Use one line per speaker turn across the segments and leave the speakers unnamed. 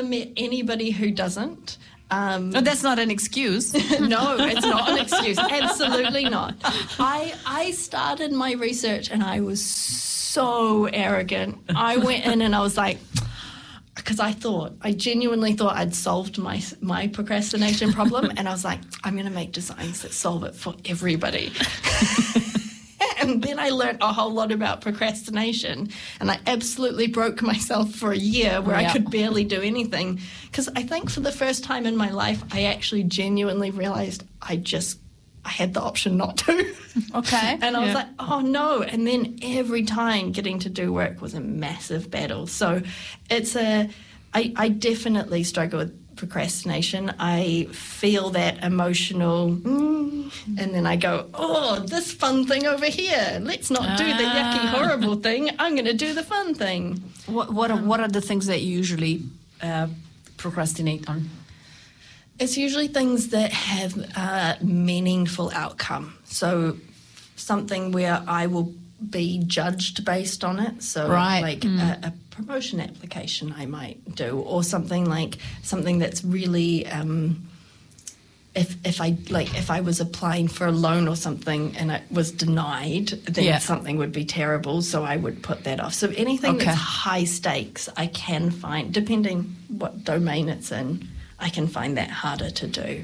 met anybody who doesn't.
That's not an excuse.
No, it's not an excuse. Absolutely not. I started my research and I was so arrogant. I went in and I was like, because I genuinely thought I'd solved my procrastination problem, and I was like, I'm going to make designs that solve it for everybody. And then I learned a whole lot about procrastination, and I absolutely broke myself for a year where I could barely do anything. Because I think for the first time in my life, I actually genuinely realized I had the option not to.
Okay.
And I was like, oh no. And then every time getting to do work was a massive battle. So I definitely struggle with procrastination. I feel that emotional, and then I go, oh, this fun thing over here. Let's not do the yucky, horrible thing. I'm going to do the fun thing.
What are the things that you usually procrastinate on?
It's usually things that have a meaningful outcome. So something where I will be judged based on it. So like a promotion application I might do, or something that's really if I was applying for a loan or something and it was denied, then something would be terrible, so I would put that off. So anything that's high stakes, I can find, depending what domain it's in, I can find that harder to do.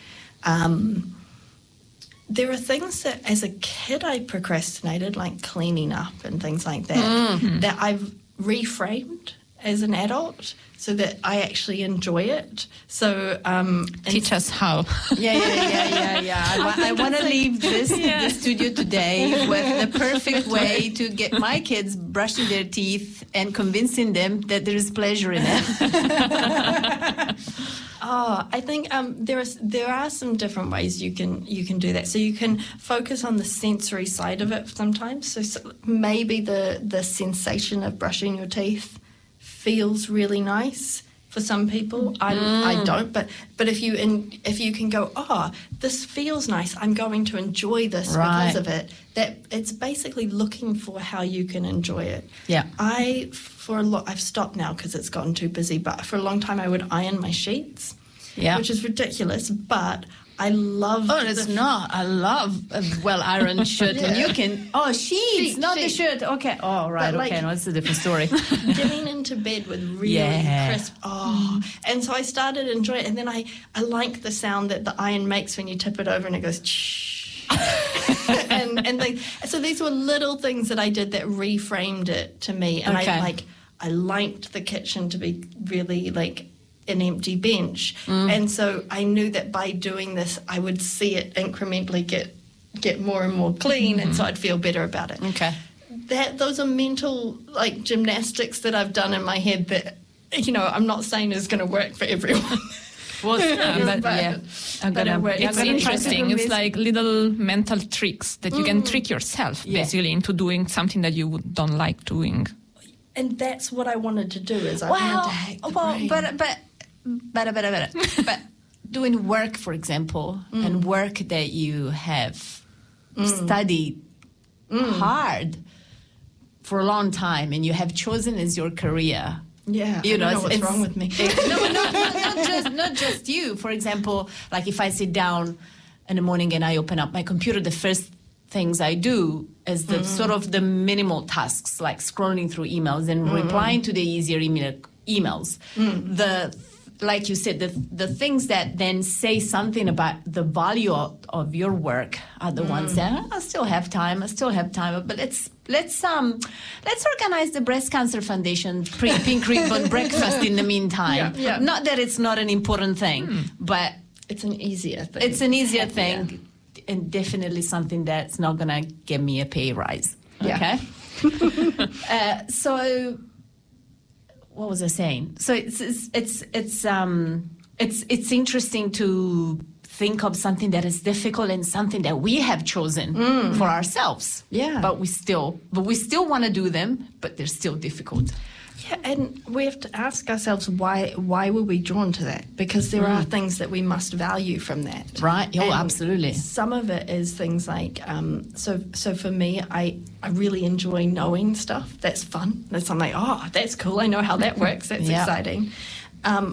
There are things that as a kid I procrastinated, like cleaning up and things like that, that I've reframed as an adult so that I actually enjoy it. So
teach us how.
Yeah. I want to leave this studio today with the perfect way to get my kids brushing their teeth and convincing them that there is pleasure in it.
Oh, I think there are some different ways you can do that. So you can focus on the sensory side of it sometimes. So maybe the sensation of brushing your teeth feels really nice for some people. I don't, but if you can go, oh, this feels nice, I'm going to enjoy this because of it. That it's basically looking for how you can enjoy it. Yeah, I've stopped now because it's gotten too busy. But for a long time, I would iron my sheets. Yeah, which is ridiculous, but I love.
Oh, it's not. I love a well-ironed shirt, and you can. Oh, sheets, not the shirt. Okay. Oh, right. But okay, no, it's a different story.
Getting into bed with really crisp. Oh, and so I started enjoying it, and then I like the sound that the iron makes when you tip it over, and it goes. So these were little things that I did that reframed it to me, and I liked the kitchen to be really like an empty bench, and so I knew that by doing this I would see it incrementally get more and more clean, and so I'd feel better about it. Okay, those are mental like gymnastics that I've done in my head that I'm not saying is going to work for everyone.
Well, it's interesting. It's like little mental tricks that you can trick yourself basically into doing something that you don't like doing.
And that's what I wanted to do. Is I wanted to hack the brain.
But doing work, for example, and work that you have studied hard for a long time and you have chosen as your career.
Yeah, I don't know what's wrong with me.
Not just you. For example, like if I sit down in the morning and I open up my computer, the first things I do is the sort of the minimal tasks, like scrolling through emails and replying to the easier emails. Like you said, the things that then say something about the value of your work are the ones that I still have time. But let's organize the Breast Cancer Foundation pink ribbon breakfast in the meantime. Yeah. Not that it's not an important thing, but
it's an easier thing.
It's an easier thing, and definitely something that's not gonna give me a pay rise. Okay. So. What was I saying? So it's interesting to think of something that is difficult and something that we have chosen for ourselves. Yeah. But we still want to do them, but they're still difficult.
Yeah, and we have to ask ourselves why were we drawn to that? Because there are things that we must value from that.
Right. Oh, and absolutely.
Some of it is things like so for me, I really enjoy knowing stuff. That's fun. I'm like, oh, that's cool. I know how that works. That's exciting.